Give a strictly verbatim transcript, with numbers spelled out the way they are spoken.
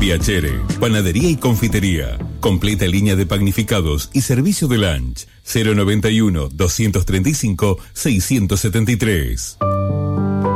Piacere, panadería y confitería. Completa línea de panificados y servicio de lunch. cero noventa y uno, doscientos treinta y cinco, seiscientos setenta y tres.